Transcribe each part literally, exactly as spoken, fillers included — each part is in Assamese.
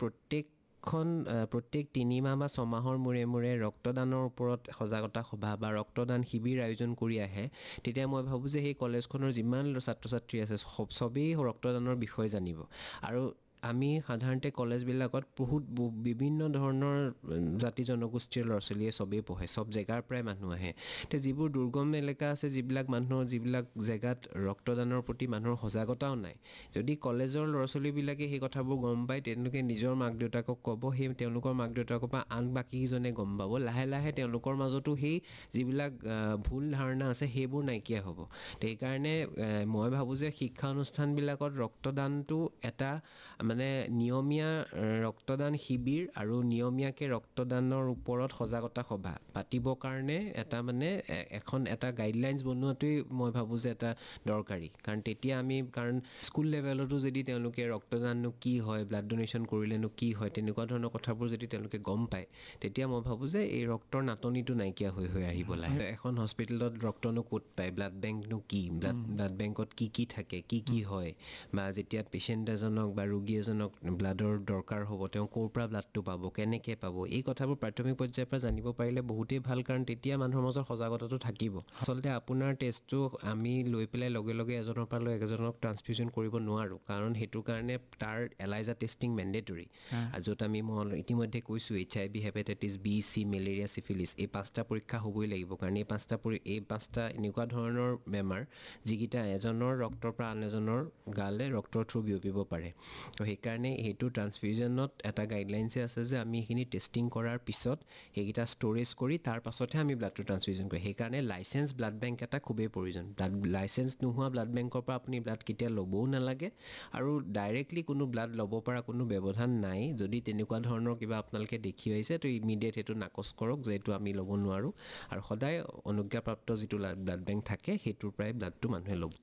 প্ৰত্যেক খন প্ৰত্যেক তিনিমাহ বা ছমাহৰ মূৰে মূৰে ৰক্তদানৰ ওপৰত সজাগতা সভা বা ৰক্তদান শিবিৰ আয়োজন কৰি আহে, তেতিয়া মই ভাবোঁ যে সেই কলেজখনৰ যিমান ছাত্ৰ ছাত্ৰী আছে সব চবেই ৰক্তদানৰ বিষয়ে জানিব। আৰু আমি সাধাৰণতে কলেজবিলাকত বহুত বিভিন্ন ধৰণৰ জাতি জনগোষ্ঠীৰ ল'ৰা ছোৱালীয়ে চবেই পঢ়ে, চব জেগাৰ পৰাই মানুহ আহে। তো যিবোৰ দুৰ্গম এলেকা আছে, যিবিলাক মানুহৰ যিবিলাক জেগাত ৰক্তদানৰ প্ৰতি মানুহৰ সজাগতাও নাই, যদি কলেজৰ ল'ৰা ছোৱালীবিলাকে সেই কথাবোৰ গম পায়, তেওঁলোকে নিজৰ মাক দেউতাকক ক'ব, সেই তেওঁলোকৰ মাক দেউতাকৰ পৰা আন বাকীকেইজনে গম পাব, লাহে লাহে তেওঁলোকৰ মাজতো সেই যিবিলাক ভুল ধাৰণা আছে সেইবোৰ নাইকিয়া হ'ব। তো সেইকাৰণে মই ভাবোঁ যে শিক্ষা অনুষ্ঠানবিলাকত ৰক্তদানটো এটা মানে নিয়মীয়া ৰক্তদান শিবিৰ আৰু নিয়মীয়াকৈ ৰক্তদানৰ ওপৰত সজাগতা সভা পাতিবৰ কাৰণে এটা মানে এখন এটা গাইডলাইনছ বনোৱাটোৱেই মই ভাবোঁ যে এটা দৰকাৰী। কাৰণ তেতিয়া আমি কাৰণ স্কুল লেভেলতো যদি তেওঁলোকে ৰক্তদাননো কি হয়, ব্লাড ডোনেশ্যন কৰিলেনো কি হয়, তেনেকুৱা ধৰণৰ কথাবোৰ যদি তেওঁলোকে গম পায়, তেতিয়া মই ভাবোঁ যে এই ৰক্তৰ নাটনিটো নাইকিয়া হৈ হৈ আহিব লাহে। এখন হস্পিটেলত ৰক্তনো ক'ত পায়, ব্লাড বেংকনো কি, ব্লাড ব্লাড বেংকত কি কি থাকে, কি কি হয়, বা যেতিয়া পেচেণ্ট এজনক বা ৰোগী এজনক ব্লাডৰ দৰকাৰ হ'ব, তেওঁ ক'ৰ পৰা ব্লাডটো পাব, কেনেকৈ পাব, এই কথাবোৰ প্ৰাথমিক পৰ্যায়ৰ পৰা জানিব পাৰিলে বহুতেই ভাল। কাৰণ তেতিয়া মানুহৰ মাজত সজাগতাটো থাকিব। আচলতে আপোনাৰ টেষ্টটো আমি লৈ পেলাই লগে লগে এজনৰ পৰা লৈ এজনক ট্ৰান্সফিউজন কৰিব নোৱাৰোঁ, কাৰণ সেইটো কাৰণে তাৰ এলাইজা টেষ্টিং মেণ্ডেটৰী, য'ত আমি মই ইতিমধ্যে কৈছোঁ এইচ আই V, hepatitis B, C, malaria, syphilis, এই পাঁচটা পৰীক্ষা হ'বই লাগিব। কাৰণ এই পাঁচটা পৰি এই পাঁচটা এনেকুৱা ধৰণৰ বেমাৰ যিকেইটা এজনৰ ৰক্তৰ পৰা আন এজনৰ গালৈ ৰক্তৰ থ্ৰু বিয়পিব পাৰে। তো সেইকাৰণে সেইটো ট্ৰান্সফিউজনত এটা গাইডলাইনছে আছে যে আমি সেইখিনি টেষ্টিং কৰাৰ পিছত সেইকেইটা ষ্ট'ৰেজ কৰি তাৰ পাছতহে আমি ব্লাডটো ট্ৰান্সফিউজন কৰোঁ। সেইকাৰণে লাইচেঞ্চ ব্লাড বেংক এটা খুবেই প্ৰয়োজন। ব্লাড লাইচেঞ্চ নোহোৱা ব্লাড বেংকৰ পৰা আপুনি ব্লাড কেতিয়া ল'বও নালাগে, আৰু ডাইৰেক্টলি কোনো ব্লাড ল'ব পৰা কোনো ব্যৱধান নাই। যদি তেনেকুৱা ধৰণৰ কিবা আপোনালোকে দেখি আহিছে, তো ইমিডিয়েট সেইটো নাকচ কৰক যে এইটো আমি ল'ব নোৱাৰোঁ, আৰু সদায় অনুজ্ঞাপ্ৰাপ্ত যিটো ব্লাড বেংক থাকে সেইটোৰ পৰাই ব্লাডটো মানুহে ল'ব।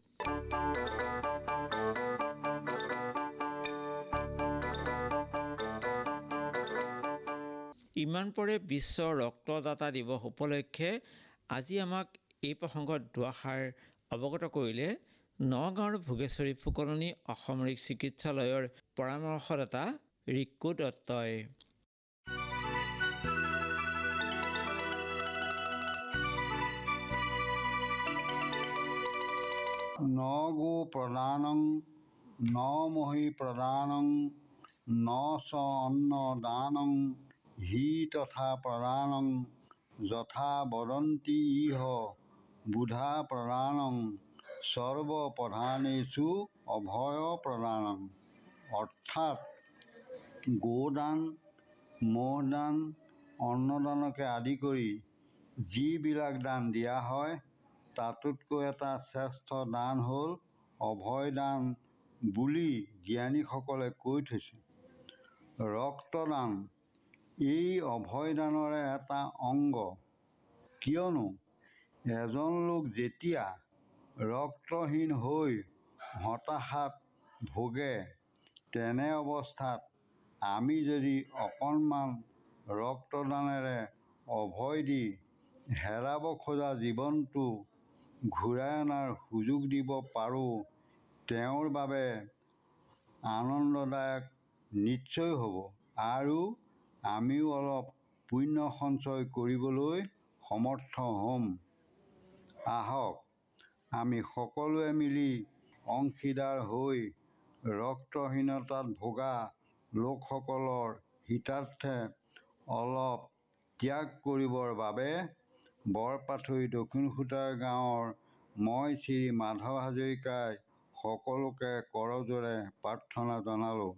ইমান পৰে বিশ্ব ৰক্তদাতা দিৱস উপলক্ষে আজি আমাক এই প্ৰসংগত দুআষাৰ অৱগত কৰিলে নগাঁৱৰ ভোগেশ্বৰী ফুকননী অসামৰিক চিকিৎসালয়ৰ পৰামৰ্শদাতা ৰিকু দত্তই। ন গো প্ৰদানং ন মহি প্ৰদানং ন চ অন্ন দানং হি তথা প্ৰদানং যথা বদন্তি ইহ বুধা প্ৰদানং সৰ্ব প্ৰধানেষু অভয় প্ৰদানং। অৰ্থাৎ গোদান, মহদান, অন্নদানকে আদি কৰি যিবিলাক দান দিয়া হয়, তাতোতকৈ এটা শ্ৰেষ্ঠ দান হ'ল অভয় দান বুলি জ্ঞানীসকলে কৈ থৈছে। ৰক্তদান এই অভয়দানৰে এটা অংগ, কিয়নো এজন লোক যেতিয়া ৰক্তহীন হৈ হতাশাত ভোগে, তেনে অৱস্থাত আমি যদি অকণমান ৰক্তদানেৰে অভয় দি হেৰাব খোজা জীৱনটো ঘূৰাই অনাৰ সুযোগ দিব পাৰোঁ, তেওঁৰ বাবে আনন্দদায়ক নিশ্চয় হ'ব, আৰু আমিও অলপ পুণ্য সঞ্চয় কৰিবলৈ সমৰ্থ হ'ম। আহক আমি সকলোৱে মিলি অংশীদাৰ হৈ ৰক্তহীনতাত ভোগা লোকসকলৰ হিতাৰ্থে অলপ ত্যাগ কৰিবৰ বাবে বৰপাথৰি দক্ষিণ খুটাৰ গাঁৱৰ মই শ্ৰী মাধৱ হাজৰিকাই সকলোকে কৰজোৰে প্ৰাৰ্থনা জনালোঁ।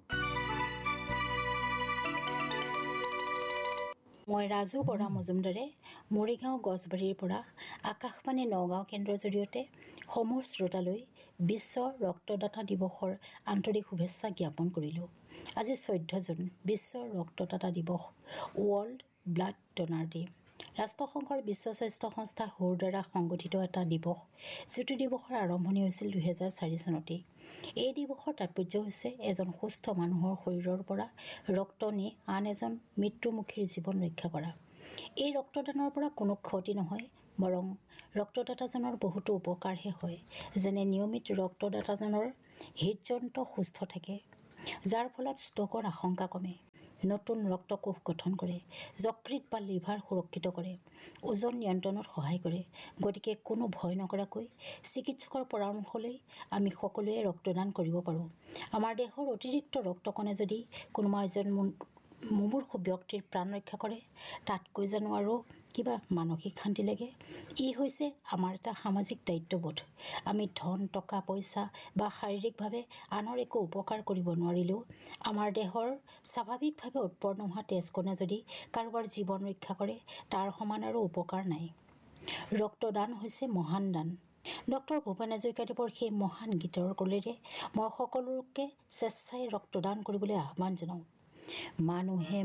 মই ৰাজু বৰা মজুমদাৰে মৰিগাঁও গছবাৰীৰ পৰা আকাশবাণী নগাঁও কেন্দ্ৰৰ জৰিয়তে সমূহ শ্ৰোতালৈ বিশ্ব ৰক্তদাতা দিৱসৰ আন্তৰিক শুভেচ্ছা জ্ঞাপন কৰিলোঁ। আজি চৈধ্য জুন বিশ্ব ৰক্তদাতা দিৱস, ৱৰ্ল্ড ব্লাড ডোনাৰ ডে। ৰাষ্ট্ৰসংঘৰ বিশ্ব স্বাস্থ্য সংস্থা হৌৰ দ্বাৰা সংগঠিত এটা দিৱস, যিটো দিৱসৰ আৰম্ভণি হৈছিল দুহেজাৰ চাৰি চনতেই। এই দিৱসৰ তাৎপৰ্য হৈছে এজন সুস্থ মানুহৰ শৰীৰৰ পৰা ৰক্ত নি আন এজন মৃত্যুমুখীৰ জীৱন ৰক্ষা কৰা। এই ৰক্তদানৰ পৰা কোনো ক্ষতি নহয়, বৰং ৰক্তদাতাজনৰ বহুতো উপকাৰহে হয়। যেনে নিয়মিত ৰক্তদাতাজনৰ হৃদযন্ত্ৰ সুস্থ থাকে, যাৰ ফলত ষ্ট্ৰোকৰ আশংকা কমে, নতুন ৰক্তকোষ গঠন কৰে, যকৃত বা লিভাৰ সুৰক্ষিত কৰে, ওজন নিয়ন্ত্ৰণত সহায় কৰে। গতিকে কোনো ভয় নকৰাকৈ চিকিৎসকৰ পৰামৰ্শ লৈ আমি সকলোৱে ৰক্তদান কৰিব পাৰোঁ। আমাৰ দেহৰ অতিৰিক্ত ৰক্তকণে যদি কোনোবা এজন মুমূৰ্ষু ব্যক্তিৰ প্ৰাণ ৰক্ষা কৰে, তাতকৈ জানো আৰু কিবা মানসিক শান্তি লাগে? ই হৈছে আমাৰ এটা সামাজিক দায়িত্ববোধ। আমি ধন, টকা পইচা বা শাৰীৰিকভাৱে আনৰ একো উপকাৰ কৰিব নোৱাৰিলেও আমাৰ দেহৰ স্বাভাৱিকভাৱে উৎপন্ন হোৱা তেজকণে যদি কাৰোবাৰ জীৱন ৰক্ষা কৰে, তাৰ সমান আৰু উপকাৰ নাই। ৰক্তদান হৈছে মহান দান। ডক্টৰ ভূপেন হাজৰিকাদেৱৰ সেই মহান গীতৰ কলেৰে মই সকলোকে স্বেচ্ছাই ৰক্তদান কৰিবলৈ আহ্বান জনাওঁ। মানুহে